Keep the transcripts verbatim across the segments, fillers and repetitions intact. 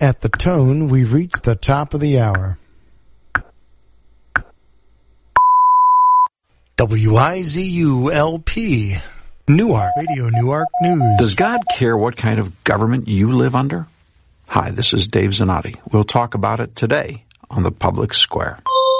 At the tone, we've reached the top of the hour. W I Z U L P, Newark, Radio Newark News. Does God care what kind of government you live under? Hi, this is Dave Zanotti. We'll talk about it today on the Public Square.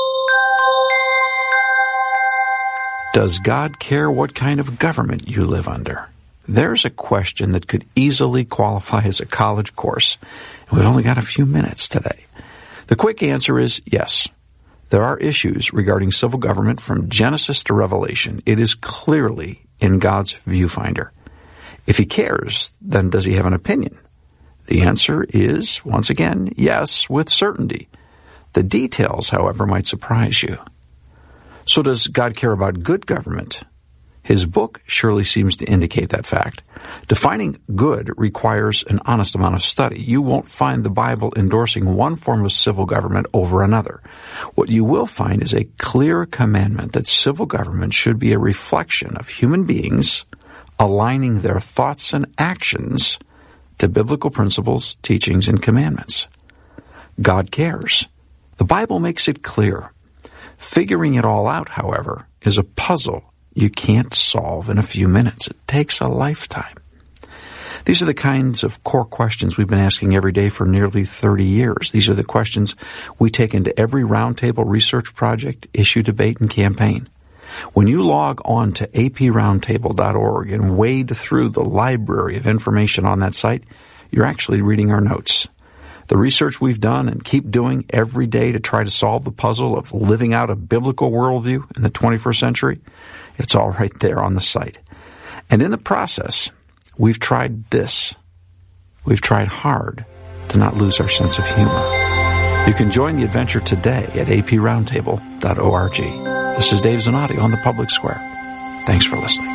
Does God care what kind of government you live under? There's a question that could easily qualify as a college course. We've only got a few minutes today. The quick answer is yes. There are issues regarding civil government from Genesis to Revelation. It is clearly in God's viewfinder. If he cares, then does he have an opinion? The answer is, once again, yes, with certainty. The details, however, might surprise you. So does God care about good government? His book surely seems to indicate that fact. Defining good requires an honest amount of study. You won't find the Bible endorsing one form of civil government over another. What you will find is a clear commandment that civil government should be a reflection of human beings aligning their thoughts and actions to biblical principles, teachings, and commandments. God cares. The Bible makes it clear. Figuring it all out, however, is a puzzle you can't solve in a few minutes. It takes a lifetime. These are the kinds of core questions we've been asking every day for nearly thirty years. These are the questions we take into every roundtable research project, issue, debate, and campaign. When you log on to a p roundtable dot org and wade through the library of information on that site, you're actually reading our notes. The research we've done and keep doing every day to try to solve the puzzle of living out a biblical worldview in the twenty-first century, it's all right there on the site. And in the process, we've tried this. We've tried hard to not lose our sense of humor. You can join the adventure today at a p roundtable dot org. This is Dave Zanotti on the Public Square. Thanks for listening.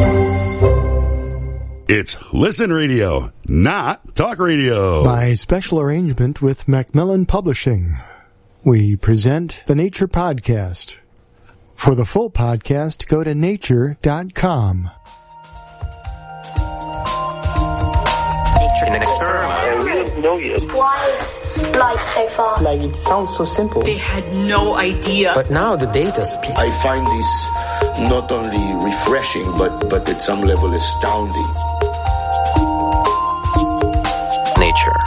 It's Listen Radio, not Talk Radio. By special arrangement with Macmillan Publishing, we present the Nature Podcast. For the full podcast, go to nature dot com. An experiment. And we don't know yet. Why is light so far? Like, it sounds so simple. They had no idea. But now the data speaks. I find this not only refreshing, but, but at some level astounding. Nature.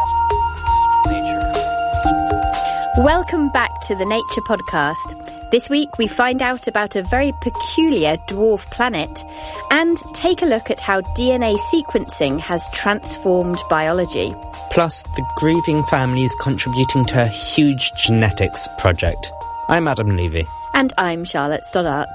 Nature. Welcome back to the Nature Podcast. This week we find out about a very peculiar dwarf planet and take a look at how D N A sequencing has transformed biology. Plus, the grieving families contributing to a huge genetics project. I'm Adam Levy. And I'm Charlotte Stoddart.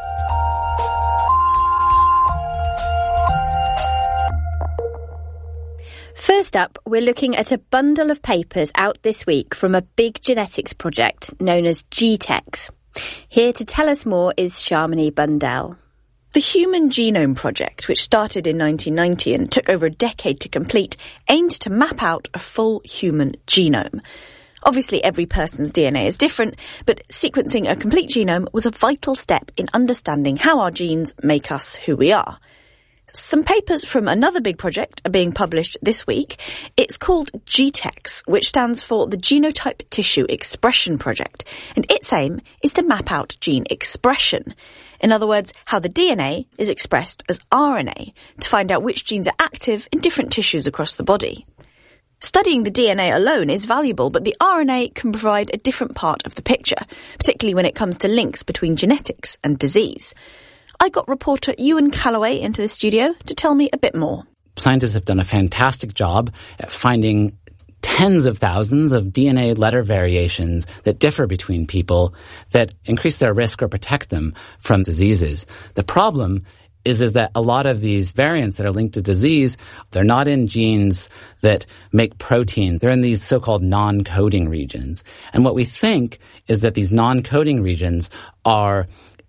First up, we're looking at a bundle of papers out this week from a big genetics project known as G TEx. Here to tell us more is Shamini Bundell. The Human Genome Project, which started in nineteen ninety and took over a decade to complete, aimed to map out a full human genome. Obviously, every person's D N A is different, but sequencing a complete genome was a vital step in understanding how our genes make us who we are. Some papers from another big project are being published this week. It's called G TEx, which stands for the Genotype Tissue Expression Project, and its aim is to map out gene expression. In other words, how the D N A is expressed as R N A to find out which genes are active in different tissues across the body. Studying the D N A alone is valuable, but the R N A can provide a different part of the picture, particularly when it comes to links between genetics and disease. I got reporter Ewan Calloway into the studio to tell me a bit more. Scientists have done a fantastic job at finding tens of thousands of D N A letter variations that differ between people that increase their risk or protect them from diseases. The problem is, is that a lot of these variants that are linked to disease, they're not in genes that make proteins. They're in these so-called non-coding regions. And what we think is that these non-coding regions are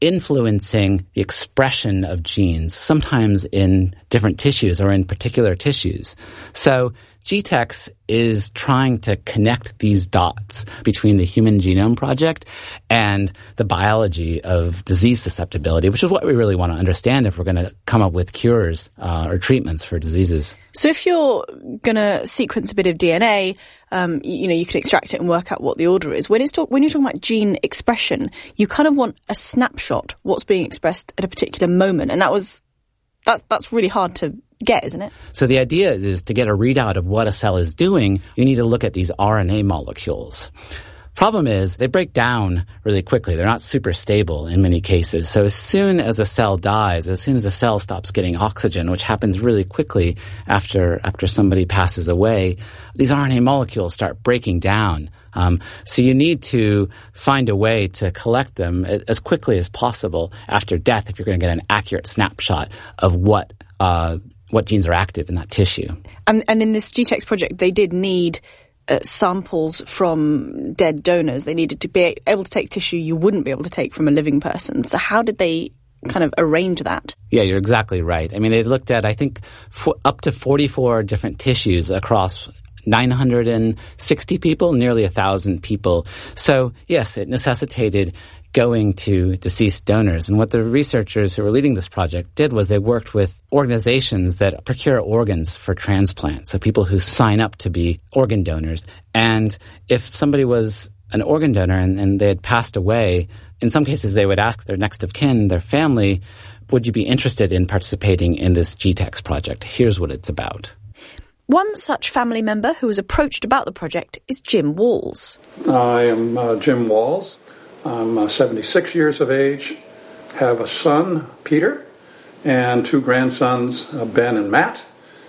influencing the expression of genes, sometimes in different tissues or in particular tissues. So G TEx is trying to connect these dots between the Human Genome Project and the biology of disease susceptibility, which is what we really want to understand if we're going to come up with cures uh, or treatments for diseases. So if you're going to sequence a bit of D N A, um, you, you know, you can extract it and work out what the order is. When, it's talk, when you're talking about gene expression, you kind of want a snapshot, what's being expressed at a particular moment. And that was that's, that's really hard to get, isn't it? So the idea is to get a readout of what a cell is doing, you need to look at these R N A molecules. Problem is, they break down really quickly. They're not super stable in many cases. So as soon as a cell dies, as soon as a cell stops getting oxygen, which happens really quickly after after somebody passes away, these R N A molecules start breaking down. Um, so you need to find a way to collect them as quickly as possible after death if you're going to get an accurate snapshot of what uh, what genes are active in that tissue. And, and in this G TEx project, they did need uh, samples from dead donors. They needed to be able to take tissue you wouldn't be able to take from a living person. So how did they kind of arrange that? Yeah, you're exactly right. I mean, they looked at, I think, for, up to forty-four different tissues across nine hundred sixty people, nearly one thousand people. So, yes, it necessitated going to deceased donors. And what the researchers who were leading this project did was they worked with organizations that procure organs for transplant, so people who sign up to be organ donors. And if somebody was an organ donor and, and they had passed away, in some cases they would ask their next of kin, their family, would you be interested in participating in this G TEx project? Here's what it's about. One such family member who was approached about the project is Jim Walls. I am uh, Jim Walls. I'm uh, seventy-six years of age, have a son, Peter, and two grandsons, uh, Ben and Matt.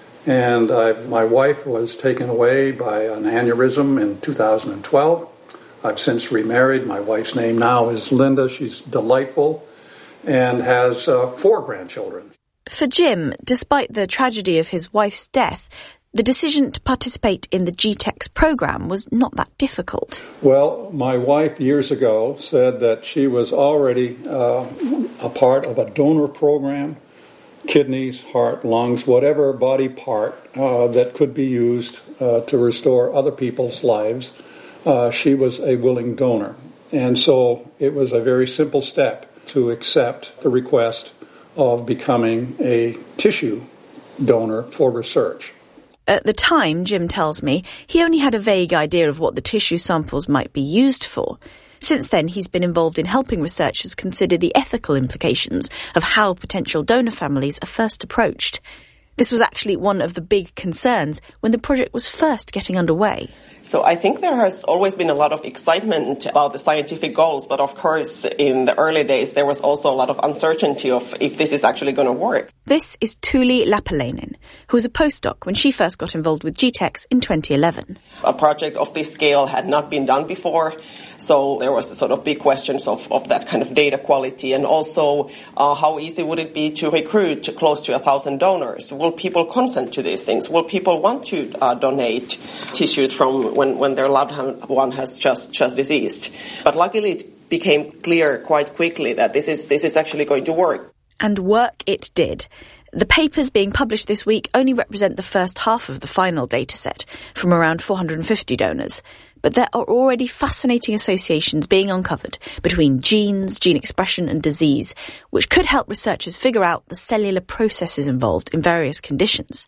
And I've, my wife was taken away by an aneurysm in two thousand twelve. I've since remarried. My wife's name now is Linda. She's delightful and has uh, four grandchildren. For Jim, despite the tragedy of his wife's death, the decision to participate in the G TEx program was not that difficult. Well, my wife years ago said that she was already uh, a part of a donor program, kidneys, heart, lungs, whatever body part uh, that could be used uh, to restore other people's lives. Uh, she was a willing donor. And so it was a very simple step to accept the request of becoming a tissue donor for research. At the time, Jim tells me, he only had a vague idea of what the tissue samples might be used for. Since then, he's been involved in helping researchers consider the ethical implications of how potential donor families are first approached. This was actually one of the big concerns when the project was first getting underway. So I think there has always been a lot of excitement about the scientific goals, but of course in the early days there was also a lot of uncertainty of if this is actually going to work. This is Tuuli Lapalainen, who was a postdoc when she first got involved with G TEx in twenty eleven. A project of this scale had not been done before, so there was the sort of big questions of, of that kind of data quality, and also uh, how easy would it be to recruit close to a thousand donors? Will people consent to these things? Will people want to uh, donate tissues from when, when their loved one has just, just deceased? But luckily it became clear quite quickly that this is, this is actually going to work. And work it did. The papers being published this week only represent the first half of the final dataset from around four hundred fifty donors. But there are already fascinating associations being uncovered between genes, gene expression and disease, which could help researchers figure out the cellular processes involved in various conditions.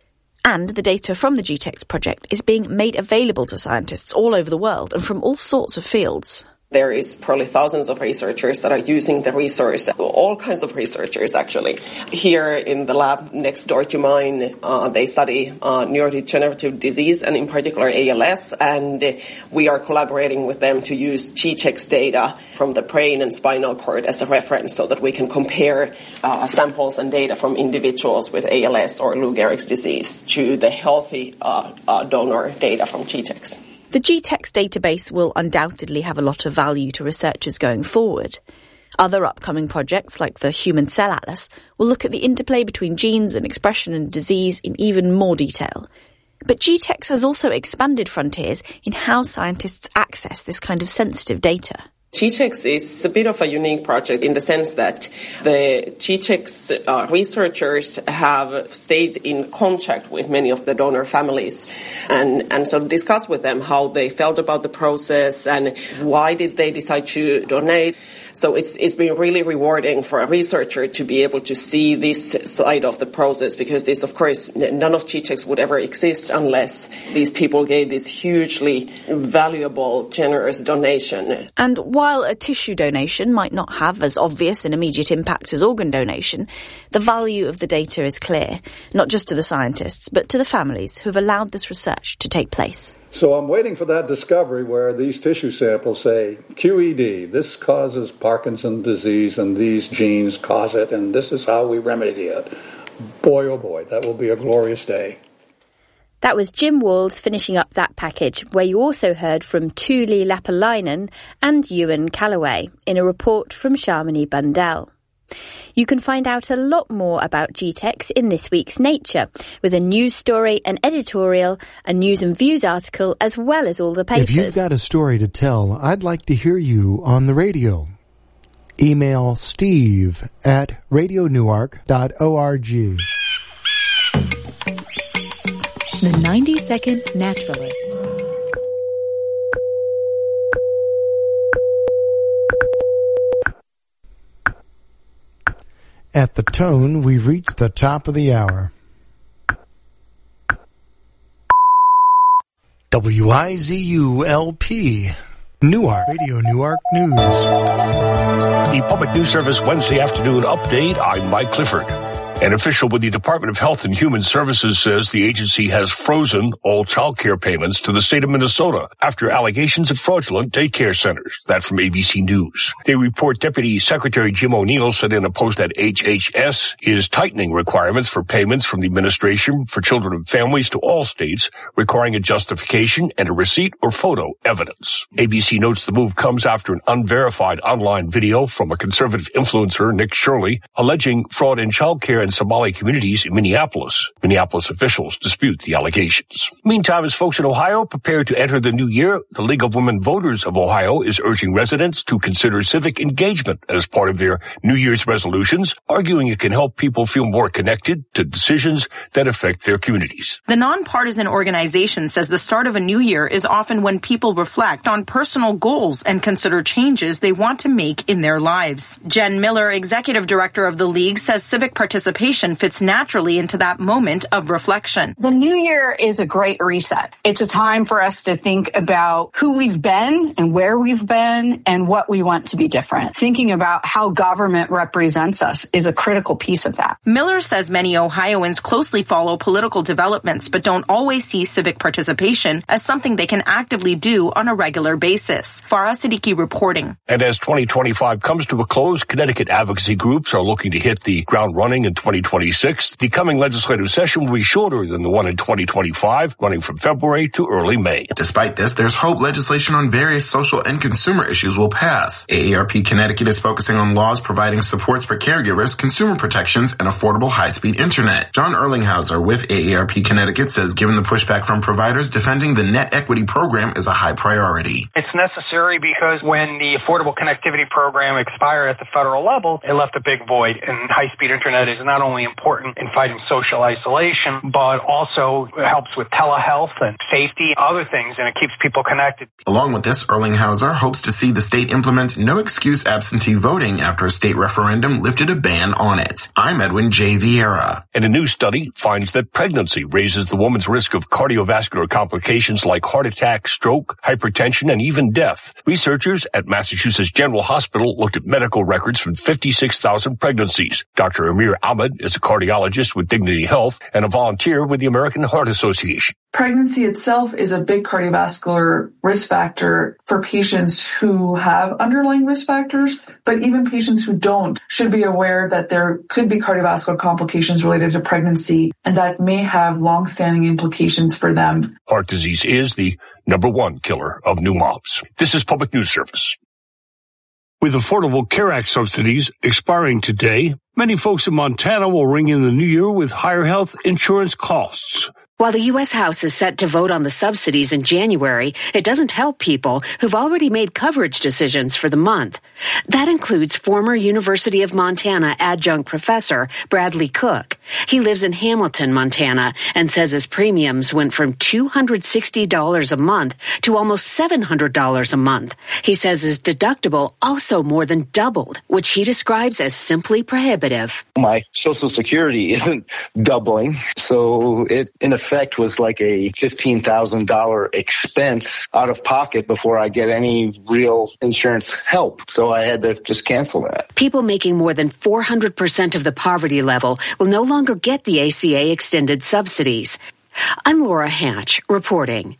And the data from the G TEx project is being made available to scientists all over the world and from all sorts of fields. There is probably thousands of researchers that are using the resource, all kinds of researchers actually. Here in the lab next door to mine, uh, they study uh, neurodegenerative disease and in particular A L S, and uh, we are collaborating with them to use G TEx data from the brain and spinal cord as a reference so that we can compare uh, samples and data from individuals with A L S or Lou Gehrig's disease to the healthy uh, uh, donor data from G TEx. The G TEx database will undoubtedly have a lot of value to researchers going forward. Other upcoming projects, like the Human Cell Atlas, will look at the interplay between genes and expression and disease in even more detail. But G TEx has also expanded frontiers in how scientists access this kind of sensitive data. G CHEX is a bit of a unique project in the sense that the G CHEX uh, researchers have stayed in contact with many of the donor families and, and sort of discussed with them how they felt about the process and why did they decide to donate. So it's it's been really rewarding for a researcher to be able to see this side of the process, because this, of course, none of G CHEX would ever exist unless these people gave this hugely valuable, generous donation. And while a tissue donation might not have as obvious an immediate impact as organ donation, the value of the data is clear, not just to the scientists, but to the families who have allowed this research to take place. So I'm waiting for that discovery where these tissue samples say, Q E D, this causes Parkinson's disease and these genes cause it, and this is how we remedy it. Boy, oh boy, that will be a glorious day. That was Jim Walls finishing up that package, where you also heard from Tuuli Lapalainen and Ewan Callaway in a report from Shamini Bundell. You can find out a lot more about G TEX in this week's Nature, with a news story, an editorial, a news and views article, as well as all the papers. If you've got a story to tell, I'd like to hear you on the radio. Email steve at radio newark dot org. The ninety second Naturalist. At the tone, we've reached the top of the hour. W I Z U L P, Newark, Radio Newark News. The Public News Service Wednesday afternoon update. I'm Mike Clifford. An official with the Department of Health and Human Services says the agency has frozen all child care payments to the state of Minnesota after allegations of fraudulent daycare centers. That from A B C News. They report Deputy Secretary Jim O'Neill said in a post that H H S is tightening requirements for payments from the Administration for Children and Families to all states, requiring a justification and a receipt or photo evidence. A B C notes the move comes after an unverified online video from a conservative influencer, Nick Shirley, alleging fraud in child care and Somali communities in Minneapolis. Minneapolis officials dispute the allegations. Meantime, as folks in Ohio prepare to enter the new year, the League of Women Voters of Ohio is urging residents to consider civic engagement as part of their New Year's resolutions, arguing it can help people feel more connected to decisions that affect their communities. The nonpartisan organization says the start of a new year is often when people reflect on personal goals and consider changes they want to make in their lives. Jen Miller, executive director of the League, says civic participation fits naturally into that moment of reflection. The new year is a great reset. It's a time for us to think about who we've been and where we've been and what we want to be different. Thinking about how government represents us is a critical piece of that. Miller says many Ohioans closely follow political developments but don't always see civic participation as something they can actively do on a regular basis. Farah Siddiqui reporting. And as twenty twenty-five comes to a close, Connecticut advocacy groups are looking to hit the ground running in twenty twenty-six. The coming legislative session will be shorter than the one in twenty twenty-five, running from February to early May. Despite this, there's hope legislation on various social and consumer issues will pass. A A R P Connecticut is focusing on laws providing supports for caregivers, consumer protections, and affordable high-speed internet. John Erlinghauser with A A R P Connecticut says given the pushback from providers, defending the net equity program is a high priority. It's necessary because when the Affordable Connectivity Program expired at the federal level, it left a big void, and high-speed internet is not only important in fighting social isolation, but also helps with telehealth and safety, other things, and it keeps people connected. Along with this, Erlinghauser hopes to see the state implement no-excuse absentee voting after a state referendum lifted a ban on it. I'm Edwin J. Vieira. And a new study finds that pregnancy raises the woman's risk of cardiovascular complications like heart attack, stroke, hypertension, and even death. Researchers at Massachusetts General Hospital looked at medical records from fifty-six thousand pregnancies. Doctor Amir Ahmed is a cardiologist with Dignity Health and a volunteer with the American Heart Association. Pregnancy itself is a big cardiovascular risk factor for patients who have underlying risk factors, but even patients who don't should be aware that there could be cardiovascular complications related to pregnancy, and that may have long-standing implications for them. Heart disease is the number one killer of new moms. This is Public News Service. With Affordable Care Act subsidies expiring today, many folks in Montana will ring in the new year with higher health insurance costs. While the U S House is set to vote on the subsidies in January, it doesn't help people who've already made coverage decisions for the month. That includes former University of Montana adjunct professor Bradley Cook. He lives in Hamilton, Montana, and says his premiums went from two hundred sixty dollars a month to almost seven hundred dollars a month. He says his deductible also more than doubled, which he describes as simply prohibitive. My Social Security isn't doubling, so it, in effect, was like a fifteen thousand dollars expense out of pocket before I get any real insurance help. So I had to just cancel that. People making more than four hundred percent of the poverty level will no longer get the A C A extended subsidies. I'm Laura Hatch, reporting.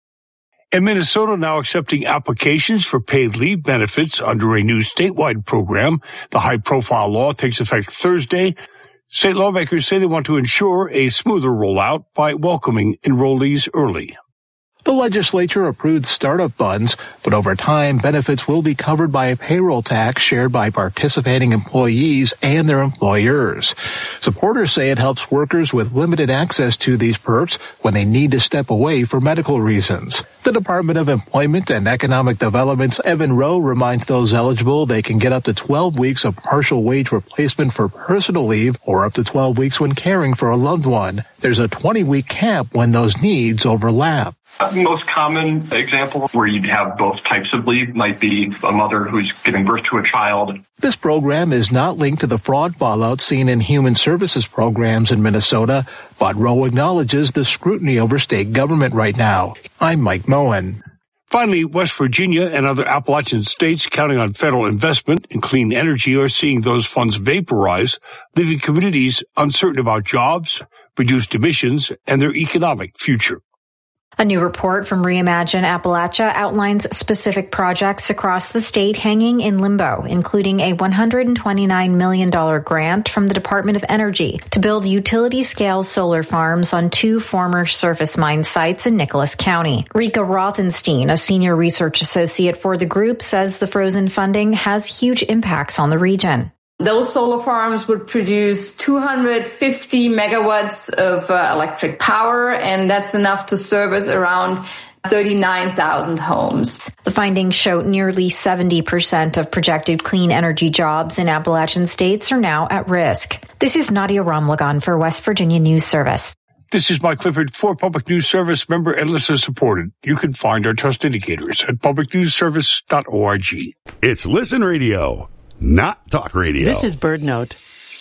And Minnesota now accepting applications for paid leave benefits under a new statewide program. The high-profile law takes effect Thursday. State lawmakers say they want to ensure a smoother rollout by welcoming enrollees early. The legislature approved startup funds, but over time, benefits will be covered by a payroll tax shared by participating employees and their employers. Supporters say it helps workers with limited access to these perks when they need to step away for medical reasons. The Department of Employment and Economic Development's Evan Rowe reminds those eligible they can get up to twelve weeks of partial wage replacement for personal leave or up to twelve weeks when caring for a loved one. There's a twenty-week cap when those needs overlap. The most common example where you'd have both types of leave might be a mother who's giving birth to a child. This program is not linked to the fraud fallout seen in human services programs in Minnesota, but Rowe acknowledges the scrutiny over state government right now. I'm Mike Moen. Finally, West Virginia and other Appalachian states counting on federal investment in clean energy are seeing those funds vaporize, leaving communities uncertain about jobs, reduced emissions, and their economic future. A new report from Reimagine Appalachia outlines specific projects across the state hanging in limbo, including a one hundred twenty-nine million dollars grant from the Department of Energy to build utility-scale solar farms on two former surface mine sites in Nicholas County. Rika Rothenstein, a senior research associate for the group, says the frozen funding has huge impacts on the region. Those solar farms would produce two hundred fifty megawatts of uh, electric power, and that's enough to service around thirty-nine thousand homes. The findings show nearly seventy percent of projected clean energy jobs in Appalachian states are now at risk. This is Nadia Ramlagan for West Virginia News Service. This is Mike Clifford for Public News Service, member and listener supported. You can find our trust indicators at public news service dot org. It's Listen Radio, not talk radio. This is BirdNote.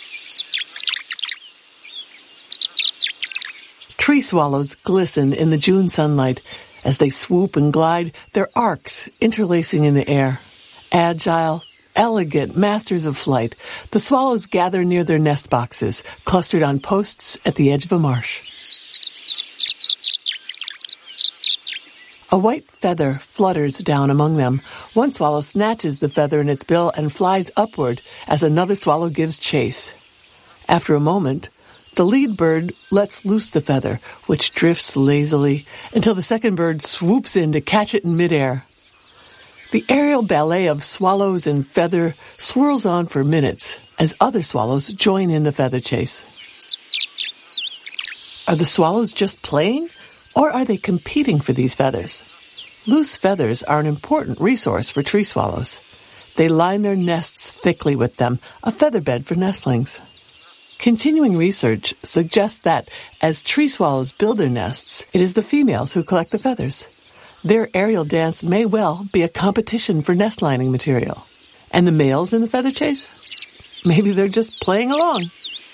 Tree swallows glisten in the June sunlight. As they swoop and glide, their arcs interlacing in the air. Agile, elegant masters of flight, the swallows gather near their nest boxes, clustered on posts at the edge of a marsh. A white feather flutters down among them. One swallow snatches the feather in its bill and flies upward as another swallow gives chase. After a moment, the lead bird lets loose the feather, which drifts lazily until the second bird swoops in to catch it in midair. The aerial ballet of swallows and feather swirls on for minutes as other swallows join in the feather chase. Are the swallows just playing, or are they competing for these feathers? Loose feathers are an important resource for tree swallows. They line their nests thickly with them, a feather bed for nestlings. Continuing research suggests that as tree swallows build their nests, it is the females who collect the feathers. Their aerial dance may well be a competition for nest lining material. And the males in the feather chase? Maybe they're just playing along.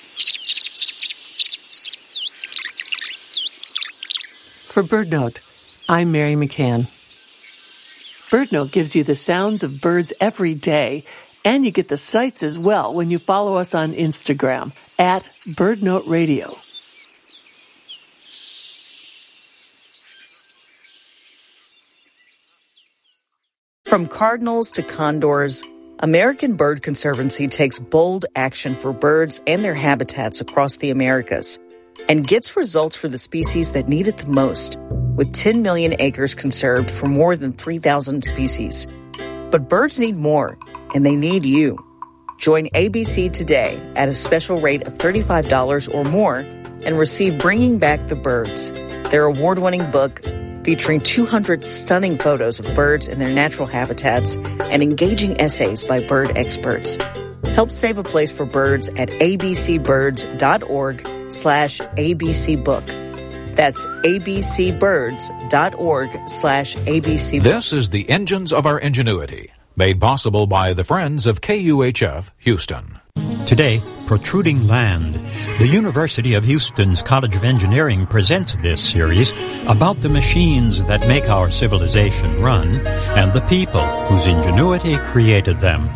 For BirdNote, I'm Mary McCann. BirdNote gives you the sounds of birds every day, and you get the sights as well when you follow us on Instagram at BirdNote Radio. From cardinals to condors, American Bird Conservancy takes bold action for birds and their habitats across the Americas and gets results for the species that need it the most, with ten million acres conserved for more than three thousand species. But birds need more, and they need you. Join A B C today at a special rate of thirty-five dollars or more and received Bringing Back the Birds, their award-winning book featuring two hundred stunning photos of birds in their natural habitats and engaging essays by bird experts. Help save a place for birds at abcbirds.org slash abcbook. That's abcbirds.org slash abcbook. This is the Engines of Our Ingenuity, made possible by the Friends of K U H F Houston. Today, Protruding Land. The University of Houston's College of Engineering presents this series about the machines that make our civilization run and the people whose ingenuity created them.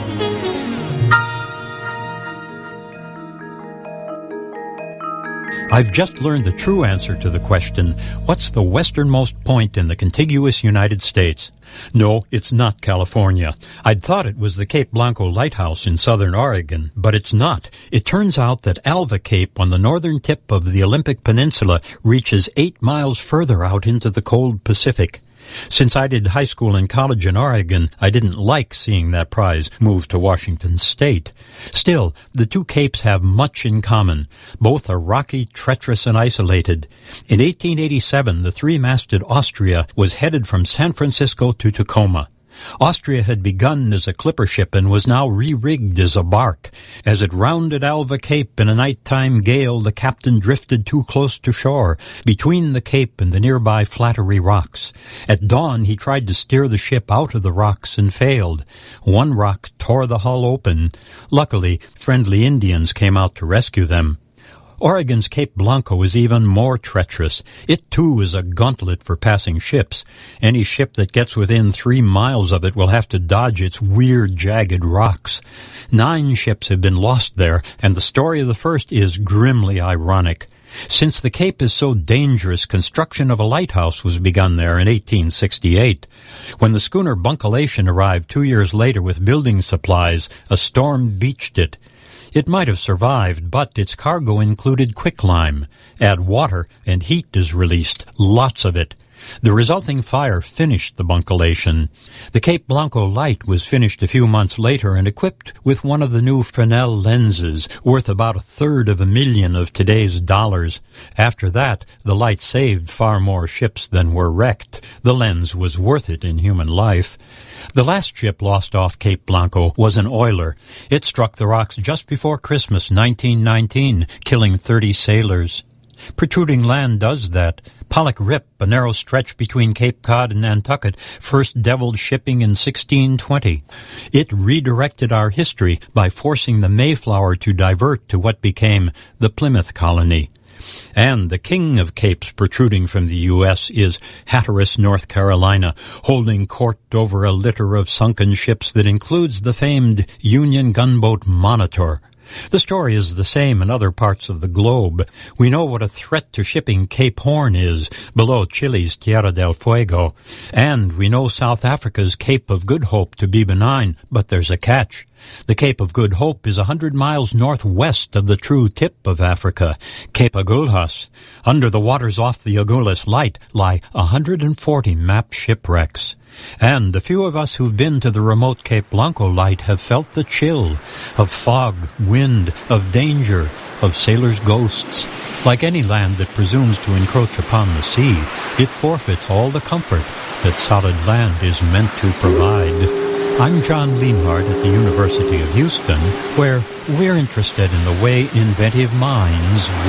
I've just learned the true answer to the question, what's the westernmost point in the contiguous United States? No, it's not California. I'd thought it was the Cape Blanco Lighthouse in southern Oregon, but it's not. It turns out that Alva Cape on the northern tip of the Olympic Peninsula reaches eight miles further out into the cold Pacific. Since I did high school and college in Oregon, I didn't like seeing that prize move to Washington State. Still, the two capes have much in common. Both are rocky, treacherous, and isolated. In eighteen eighty-seven, the three-masted Austria was headed from San Francisco to Tacoma. Austria had begun as a clipper ship and was now re-rigged as a bark. As it rounded Alva Cape in a nighttime gale, the captain drifted too close to shore, between the cape and the nearby Flattery Rocks. At dawn, he tried to steer the ship out of the rocks and failed. One rock tore the hull open. Luckily, friendly Indians came out to rescue them. Oregon's Cape Blanco is even more treacherous. It, too, is a gauntlet for passing ships. Any ship that gets within three miles of it will have to dodge its weird, jagged rocks. Nine ships have been lost there, and the story of the first is grimly ironic. Since the Cape is so dangerous, construction of a lighthouse was begun there in eighteen sixty-eight. When the schooner Bunkalation arrived two years later with building supplies, a storm beached it. It might have survived, but its cargo included quicklime. Add water, and heat is released, lots of it. The resulting fire finished the Bunkalation. The Cape Blanco Light was finished a few months later and equipped with one of the new Fresnel lenses, worth about a third of a million of today's dollars. After that, the light saved far more ships than were wrecked. The lens was worth it in human life. The last ship lost off Cape Blanco was an oiler. It struck the rocks just before Christmas nineteen nineteen, killing thirty sailors. Protruding Land does that. Pollock Rip, a narrow stretch between Cape Cod and Nantucket, first deviled shipping in sixteen twenty. It redirected our history by forcing the Mayflower to divert to what became the Plymouth colony. And the king of capes protruding from the U S is Hatteras, North Carolina, holding court over a litter of sunken ships that includes the famed Union gunboat Monitor. The story is the same in other parts of the globe. We know what a threat to shipping Cape Horn is, below Chile's Tierra del Fuego. And we know South Africa's Cape of Good Hope to be benign, but there's a catch. The Cape of Good Hope is a hundred miles northwest of the true tip of Africa, Cape Agulhas. Under the waters off the Agulhas Light lie one hundred forty mapped shipwrecks. And the few of us who've been to the remote Cape Blanco Light have felt the chill of fog, wind, of danger, of sailors' ghosts. Like any land that presumes to encroach upon the sea, it forfeits all the comfort that solid land is meant to provide. I'm John Lienhardt at the University of Houston, where we're interested in the way inventive minds